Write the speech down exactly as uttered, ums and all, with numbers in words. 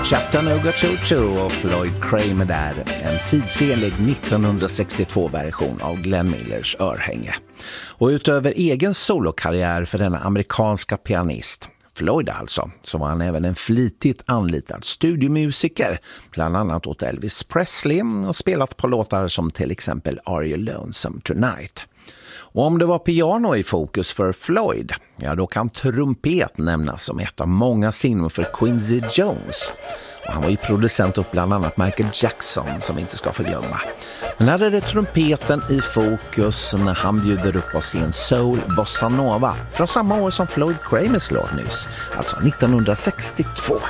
Chattanooga Choo Choo och Floyd Kramer där, en tidsenlig nittonhundrasextiotvå-version av Glenn Millers Örhänge. Och utöver egen solokarriär för denna amerikanska pianist, Floyd alltså, så var han även en flitigt anlitad studiomusiker, bland annat åt Elvis Presley, och spelat på låtar som till exempel Are You Lonesome Tonight. Och om det var piano i fokus för Floyd, ja då kan trumpet nämnas som ett av många sinnen för Quincy Jones. Och han var ju producent åt bland annat Michael Jackson, som vi inte ska förglömma. Men här är det trumpeten i fokus när han bjuder upp oss sin soul bossa nova från samma år som Floyd Kramers låt nyss, alltså nittonhundrasextiotvå.